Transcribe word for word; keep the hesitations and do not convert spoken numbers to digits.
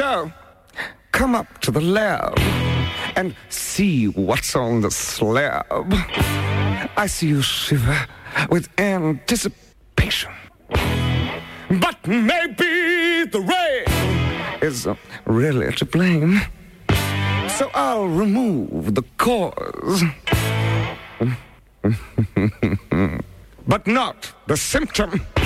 So, come up to the lab and see what's on the slab. I see you shiver with anticipation. But maybe the rain is really to blame. So I'll remove the cause. But not the symptom.